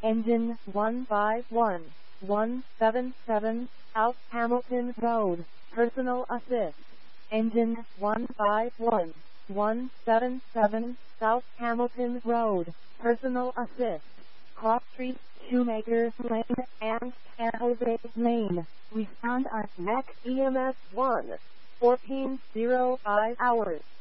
Engine 151177, South Hamilton Road, personal assist. Engine 151177, South Hamilton Road, personal assist. Cross Street, Shoemaker Lane, and San Jose Lane. Respond at next EMS 1. 14:05 hours.